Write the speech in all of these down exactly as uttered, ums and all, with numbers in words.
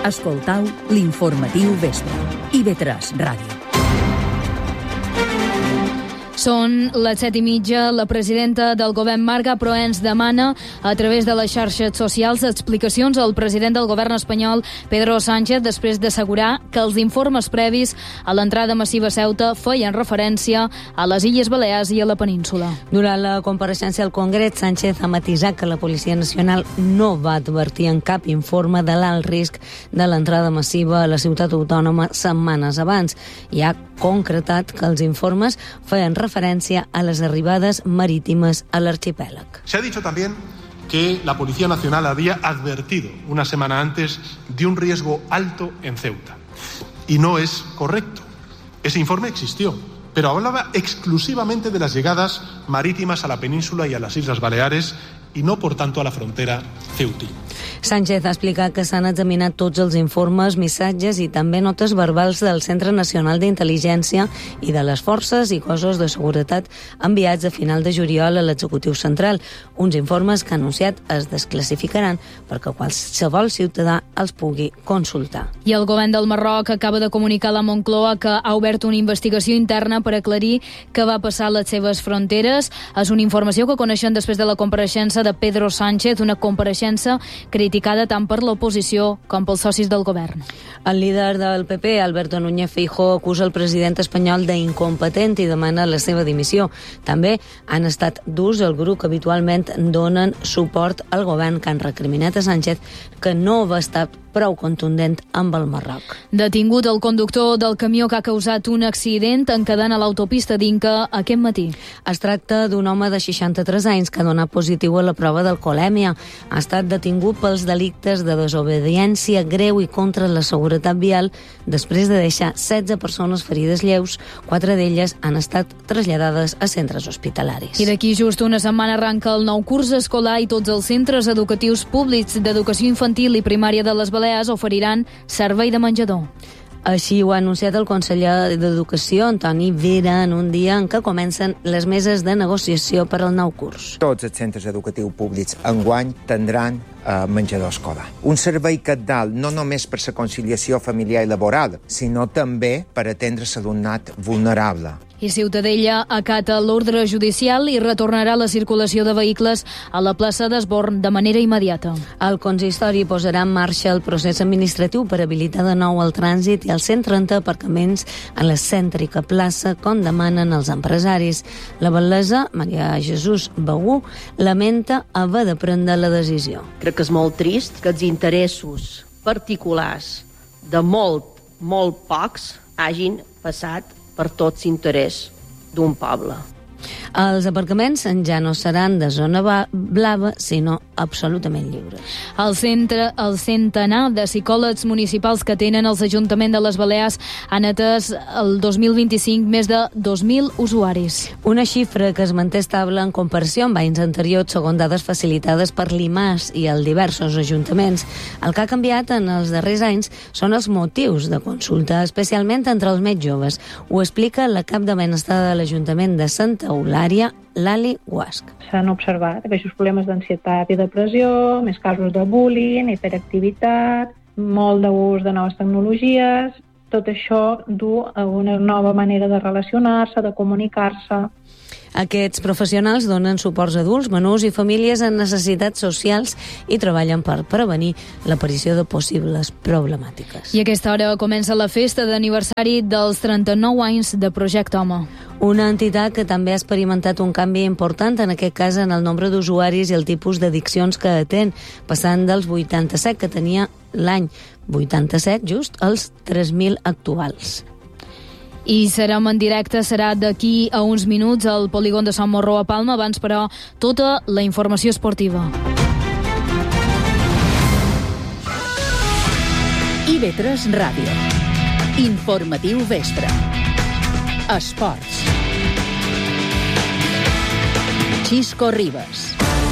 Escoltau l'informatiu Vespre. I ve tres Ràdio. Són les set i mitja. La presidenta del govern, Marga Proens, demana a través de les xarxes socials explicacions al president del govern espanyol, Pedro Sánchez, després d'assegurar que els informes previs a l'entrada massiva a Ceuta feien referència a les Illes Balears i a la península. Durant la compareixença al Congrés, Sánchez ha matisat que la Policia Nacional no va advertir en cap informe de l'alt risc de l'entrada massiva a la ciutat autònoma setmanes abans i ha concretat que els informes feien referència a les arribades marítimes a l'arxipèlag. Se ha dicho también que la Policía Nacional había advertido una semana antes de un riesgo alto en Ceuta. Y no es correcto. Ese informe existió, pero hablaba exclusivamente de las llegadas marítimas a la península y a las Islas Baleares i no, por tanto, a la frontera ceutí. Sánchez ha explicat que s'han examinat tots els informes, missatges i també notes verbals del Centre Nacional d'Intel·ligència i de les forces i cossos de seguretat enviats a final de juliol a l'executiu central. Uns informes que ha anunciat es desclassificaran perquè qualsevol ciutadà els pugui consultar. I el govern del Marroc acaba de comunicar a la Moncloa que ha obert una investigació interna per aclarir què va passar a les seves fronteres. És una informació que coneixen després de la compareixença de Pedro Sánchez, una compareixença criticada tant per l'oposició com pels socis del govern. El líder del P P, Alberto Núñez Feijóo, acusa el president espanyol d'incompetent i demana la seva dimissió. També han estat durs el grup que habitualment donen suport al govern, que han recriminat a Sánchez que no va estar prou contundent amb el Marroc. Detingut el conductor del camió que ha causat un accident en cadena a l'autopista d'Inca aquest matí. Es tracta d'un home de seixanta-tres anys que ha donat positiu a la prova d'alcoholèmia. Ha estat detingut pels delictes de desobediència greu i contra la seguretat vial després de deixar setze persones ferides lleus. Quatre d'elles han estat traslladades a centres hospitalaris. I d'aquí just una setmana arranca el nou curs escolar i tots els centres educatius públics d'educació infantil i primària de les Balears oferiran servei de menjador. Així ho ha anunciat el conseller d'Educació, Antoni Vera, en un dia en què comencen les meses de negociació per al nou curs. Tots els centres educatius públics enguany tindran eh, menjador escolar. Un servei cabdal no només per la conciliació familiar i laboral, sinó també per atendre l'alumnat vulnerable. I Ciutadella acata l'ordre judicial i retornarà la circulació de vehicles a la plaça d'Esborn de manera immediata. El consistori posarà en marxa el procés administratiu per habilitar de nou el trànsit i els cent trenta aparcaments a la cèntrica plaça, com demanen els empresaris. La batllessa, Maria Jesús Begú, lamenta haver de prendre la decisió. Crec que és molt trist que els interessos particulars de molt, molt pocs hagin passat per tot l'interès d'un poble. Els aparcaments ja no seran de zona blava, sinó absolutament lliures. El centre, el centenar de psicòlegs municipals que tenen els ajuntaments de les Balears han atès el dos mil vint-i-cinc més de dos mil usuaris. Una xifra que es manté estable en comparació amb anys anteriors, segons dades facilitades per l'I M A S i els diversos ajuntaments. El que ha canviat en els darrers anys són els motius de consulta, especialment entre els més joves. Ho explica la cap de benestar de l'Ajuntament de Santa Eulària, Lali Guasc. S'han observat aquests problemes d'ansietat i depressió, més casos de bullying, hiperactivitat, molt d'ús de noves tecnologies. Tot això du a una nova manera de relacionar-se, de comunicar-se. Aquests professionals donen suports a adults, menors i famílies en necessitats socials i treballen per prevenir l'aparició de possibles problemàtiques. I a aquesta hora comença la festa d'aniversari dels trenta-nou anys de Projecte Home. Una entitat que també ha experimentat un canvi important, en aquest cas en el nombre d'usuaris i el tipus d'addiccions que atén, passant dels vuitanta-set que tenia l'any vuitanta-set just als tres mil actuals. I serem en directe, serà d'aquí a uns minuts al polígon de Sant Morro a Palma, abans però tota la informació esportiva. I ve tres Ràdio. Informatiu Vespre. Esports. Xisco Ribas.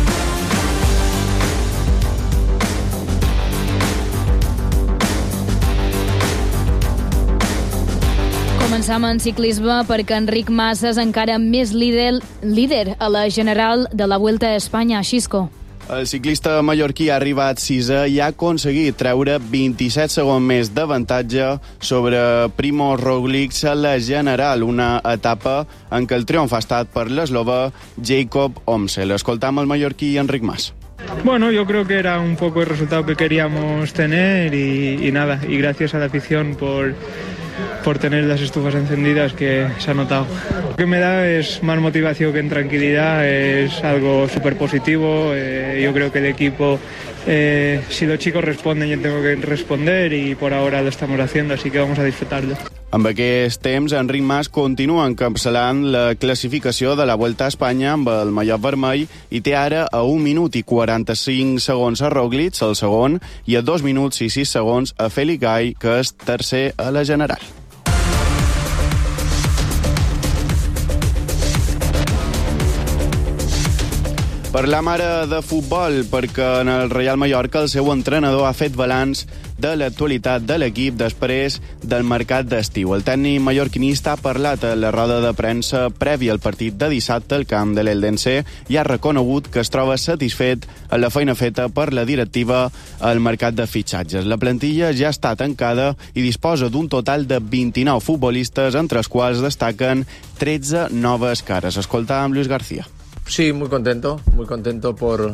Començam en ciclisme perquè Enric Mas és encara més líder, líder a la general de la Vuelta a Espanya, Xisco. El ciclista mallorquí ha arribat sisè i ha aconseguit treure vint-i-set segons més d'avantatge sobre Primo Roglic a la general, una etapa en què el triomf ha estat per l'eslova Jacob Omsel. Escoltam el mallorquí Enric Mas. Bueno, yo creo que era un poco el resultado que queríamos tener y, y nada, y gracias a la afición por... por tener las estufas encendidas, que se ha notado. Lo que me da es más motivación que en tranquilidad, es algo súper positivo. Eh, yo creo que el equipo, eh, si los chicos responden, yo tengo que responder y por ahora lo estamos haciendo, así que vamos a disfrutarlo. Amb aquest temps, Enric Mas continua encapçalant la classificació de la Vuelta a Espanya amb el mallot vermell i té ara a un minut i quaranta-cinc segons a Roglic, el segon, i a dos minuts i sis segons a Felix Gay, que és tercer a la general. Parlam ara de futbol, perquè en el Real Mallorca el seu entrenador ha fet balanç de l'actualitat de l'equip després del mercat d'estiu. El tècnic mallorquinista ha parlat a la roda de premsa prèvia al partit de dissabte al camp de l'Eldense i ha reconegut que es troba satisfet amb la feina feta per la directiva al mercat de fitxatges. La plantilla ja està tancada i disposa d'un total de vint-i-nou futbolistes, entre els quals destaquen tretze noves cares. Escoltàvem Luis García. Sí, muy contento, muy contento por,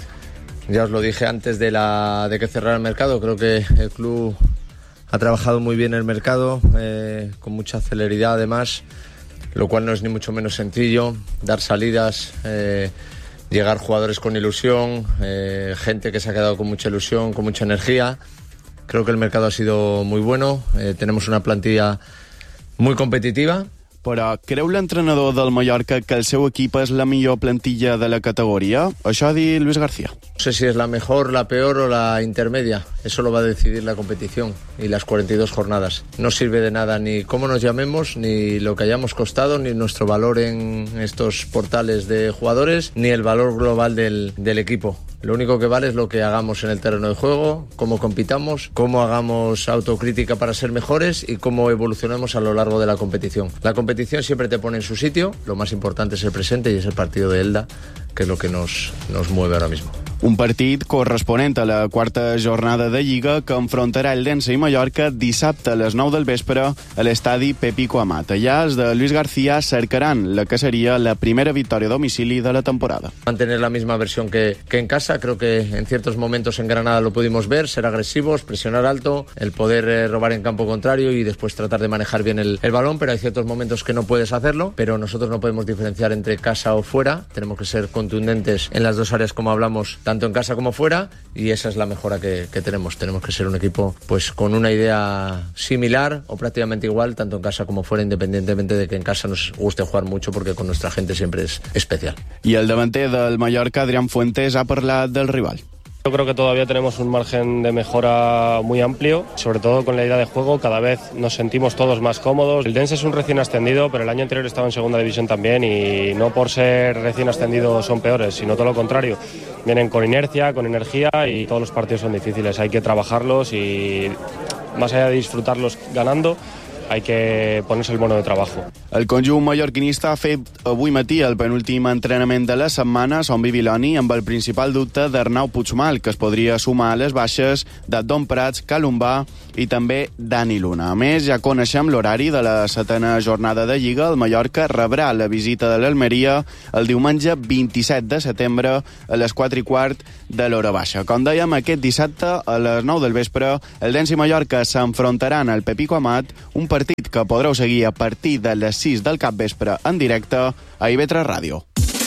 ya os lo dije antes de, la, de que cerrara el mercado, creo que el club ha trabajado muy bien el mercado, eh, con mucha celeridad además, lo cual no es ni mucho menos sencillo, dar salidas, eh, llegar jugadores con ilusión, eh, gente que se ha quedado con mucha ilusión, con mucha energía. Creo que el mercado ha sido muy bueno, eh, tenemos una plantilla muy competitiva. Però creu l'entrenador del Mallorca que el seu equip és la millor plantilla de la categoria? Això ha dit Luis García. No sé si es la mejor, la peor o la intermedia. Eso lo va a decidir la competición y las cuarenta y dos jornadas. No sirve de nada ni cómo nos llamemos, ni lo que hayamos costado, ni nuestro valor en estos portales de jugadores, ni el valor global del, del equipo. Lo único que vale es lo que hagamos en el terreno de juego, cómo compitamos, cómo hagamos autocrítica para ser mejores y cómo evolucionamos a lo largo de la competición. La competición siempre te pone en su sitio, lo más importante es el presente y es el partido de Elda, que es lo que nos, nos mueve ahora mismo. Un partit corresponent a la quarta jornada de Lliga que enfrontarà Eldense i Mallorca dissabte a les nou del vespre a l'estadi Pepico Amat. Allà els de Luis García cercaran la que seria la primera victòria a domicili de la temporada. Mantener la misma versión que, que en casa, creo que en ciertos momentos en Granada lo pudimos ver, ser agresivos, presionar alto, el poder eh, robar en campo contrario y después tratar de manejar bien el, el balón, pero hay ciertos momentos que no puedes hacerlo, pero nosotros no podemos diferenciar entre casa o fuera, tenemos que ser contundentes en las dos áreas como hablamos, tanto en casa como fuera, y esa es la mejora que, que tenemos. Tenemos que ser un equipo pues con una idea similar o prácticamente igual, tanto en casa como fuera, independientemente de que en casa nos guste jugar mucho, porque con nuestra gente siempre es especial. I el davanter del Mallorca, Adrián Fuentes, ha parlat del rival. Yo creo que todavía tenemos un margen de mejora muy amplio, sobre todo con la idea de juego. Cada vez nos sentimos todos más cómodos. El Dense es un recién ascendido, pero el año anterior estaba en segunda división también, y no por ser recién ascendido son peores, sino todo lo contrario. Vienen con inercia, con energía, y todos los partidos son difíciles. Hay que trabajarlos y, más allá de disfrutarlos ganando, hay que ponerse el bono de trabajo. El conjunt mallorquinista ha fet avui matí el penúltim entrenament de la setmana a Son Bibiloni amb el principal dubte d'Arnau Puigmal, que es podria sumar a les baixes de Don Prats, Calombà i també Dani Luna. A més, ja coneixem l'horari de la setena jornada de Lliga. El Mallorca rebrà la visita de l'Almeria el diumenge vint-i-set de setembre a les quatre i quart de l'hora baixa. Com dèiem, aquest dissabte a les nou del vespre, el Dense i Mallorca s'enfrontaran al Pepico Amat, un partit que podreu seguir a partir de les sis del capvespre en directe a I V tres Ràdio.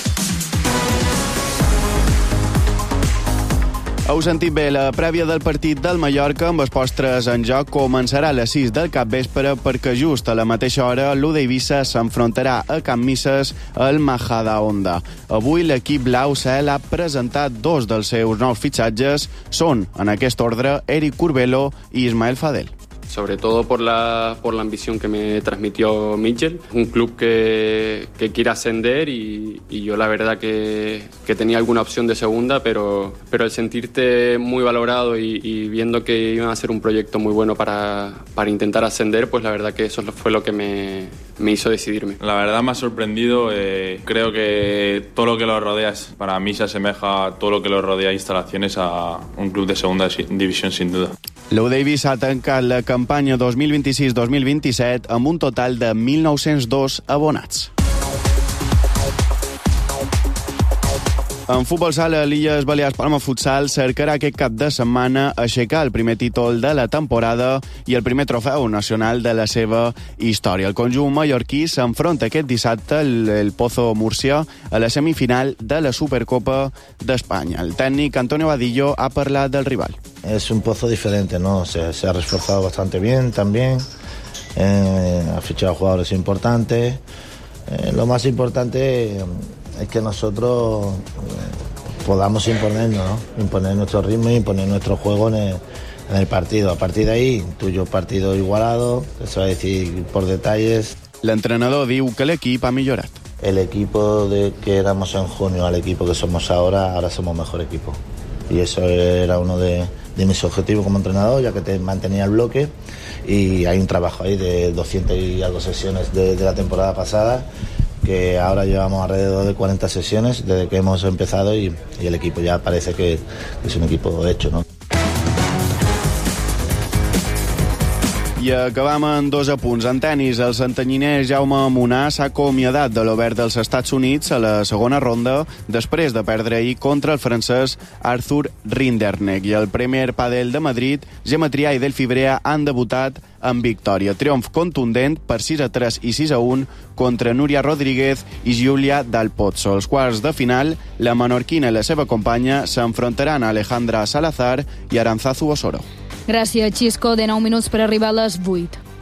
Heu sentit bé, la prèvia del partit del Mallorca amb els postres en joc començarà a les sis del capvespre, perquè just a la mateixa hora l'U d'Eivissa s'enfrontarà a Can Misses al Majadahonda. Avui l'equip blau cel ha presentat dos dels seus nous fitxatges. Són, en aquest ordre, Eric Curbelo i Ismael Fadel. sobre todo por la, por la ambición que me transmitió Mitchell, un club que, que quiere ascender y, y yo la verdad que, que tenía alguna opción de segunda, pero, pero el sentirte muy valorado y, y viendo que iban a ser un proyecto muy bueno para, para intentar ascender, pues la verdad que eso fue lo que me, me hizo decidirme. La verdad me ha sorprendido, eh, creo que todo lo que lo rodea es, para mí se asemeja a todo lo que lo rodea a instalaciones a un club de segunda división sin duda. L'Eu Davis ha tancat la campanya dos mil vint-i-sis dos mil vint-i-set amb un total de mil nou-cents dos abonats. En futbol sala, l'Illes Balears Palma Futsal cercarà aquest cap de setmana aixecar el primer títol de la temporada i el primer trofeu nacional de la seva història. El conjunt mallorquí s'enfronta aquest dissabte el, el Pozo Múrcia a la semifinal de la Supercopa d'Espanya. El tècnic Antonio Vadillo ha parlat del rival. Es un Pozo diferente, ¿no? Se, se ha reforzado bastante bien también, eh, ha fichado jugadores importantes. Eh, lo más importante es que nosotros podamos imponernos, ¿no? Imponer nuestro ritmo y imponer nuestro juego en el, en el partido. A partir de ahí, tuyo partido igualado, que se va a decir por detalles. L'entrenador diu que l'equip ha millorat. El equipo de que éramos en junio al equipo que somos ahora, ahora somos mejor equipo. Y eso era uno de, de mis objetivos como entrenador, ya que te mantenía el bloque. Y hay un trabajo ahí de doscientas y algo sesiones de, de la temporada pasada, que ahora llevamos alrededor de cuarenta sesiones desde que hemos empezado y, y el equipo ya parece que es un equipo hecho, ¿no? I acabam en dos apunts. En tenis, el santanyiner Jaume Munà s'ha acomiadat de l'Obert dels Estats Units a la segona ronda després de perdre ahir contra el francès Arthur Rinderknecht. I el Premier Padel de Madrid, Gemma Trià i Delphi Brea han debutat amb victòria. Triomf contundent per sis a tres i sis a un contra Núria Rodríguez i Giulia Dal Pozzo. Els quarts de final, la menorquina i la seva companya s'enfrontaran a Alejandra Salazar i Aranzazu Osoro. Gràcies, Xisco. De nou minuts per arribar a les vuit.